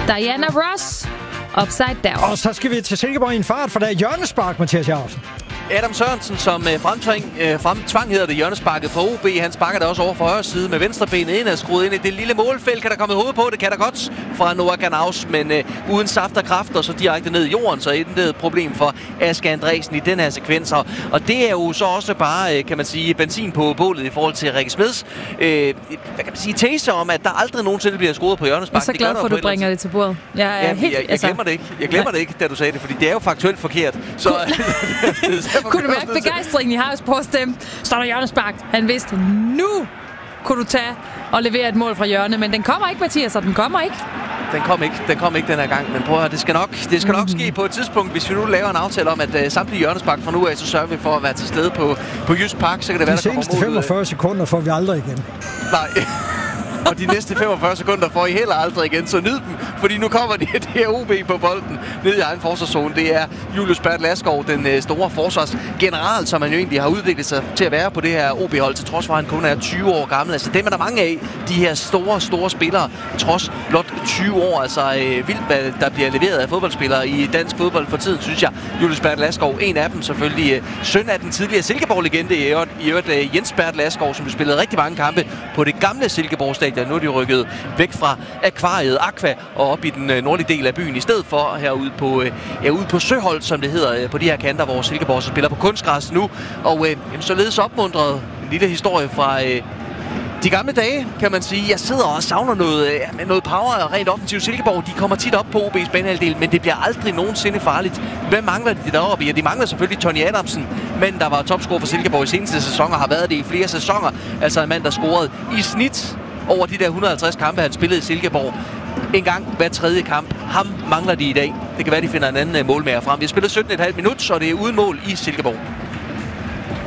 Diana Ross, Upside Down. Og så skal vi til Silkeborg i en fart, for der er hjørnespark, Mathias Jacobsen. Adam Sørensen, som fremtvang hedder det hjørnesparket fra OB. Han sparker det også over for højre side med venstre benet ind og skruet ind i det lille målfelt. Kan der komme hoved på? Det kan der godt fra Noah Ganaus, men uden saft og kraft og så direkte ned i jorden, så intet problem for Asger Andresen i den her sekvens. Og det er jo så også bare, kan man sige, benzin på bålet i forhold til Rikke Smeds hvad kan man sige, tese om, at der aldrig nogensinde bliver scoret på hjørnespark. Jeg er så glad for, at du bringer det til bordet. Jeg glemmer det ikke, da du sagde det, fordi det er jo faktuelt forkert. Så kunne du mærke begejstringen i Havsborgs stemme? Står der hjørnespark? Han vidste, nu kunne du tage og levere et mål fra hjørne, men den kommer ikke, Mathias, og den kommer ikke. Den kom ikke den her gang, men prøv at høre, det skal nok ske på et tidspunkt, hvis vi nu laver en aftale om, at samtlige hjørnespark fra nu af, så sørger vi for at være til stede på Jysk Park, så kan det være, der kommer mål. De seneste 45 sekunder får vi aldrig igen. Nej. Og de næste 45 sekunder får I heller aldrig igen, så nyd dem, fordi nu kommer det her OB på bolden ned i egen forsvarszone. Det er Julius Bert Laskov, den store forsvarsgeneral, som han jo egentlig har udviklet sig til at være på det her OB-hold, til trods for, at han kun er 20 år gammel. Altså dem er der mange af, de her store spillere, trods blot 20 år. Altså vildt, hvad der bliver leveret af fodboldspillere i dansk fodbold for tiden, synes jeg. Julius Bert Laskov, en af dem selvfølgelig, søn af den tidligere Silkeborg-legende, i øvrigt Jens Bert Laskov, som spillede rigtig mange kampe på det gamle Silkeborg-stadion. Nu er de rykket væk fra akvariet Aqua og op i den nordlige del af byen, i stedet for herude på Søholt, som det hedder, på de her kanter, hvor Silkeborg spiller på kunstgræs nu. Og således opmuntret en lille historie fra de gamle dage, kan man sige. Jeg sidder og savner noget power og rent offensivt. Silkeborg, de kommer tit op på OB's banehalvdel, men det bliver aldrig nogensinde farligt. Hvem mangler de deroppe? Ja, de mangler selvfølgelig Tony Adamsen, mand, der var topscorer for Silkeborg i seneste sæson og har været det i flere sæsoner. Altså en mand, der scorede i snit over de der 150 kampe, han spillede i Silkeborg. En gang hver tredje kamp. Ham mangler de i dag. Det kan være, de finder en anden målmager frem. Vi har spillet 17,5 minutter, så det er uden mål i Silkeborg.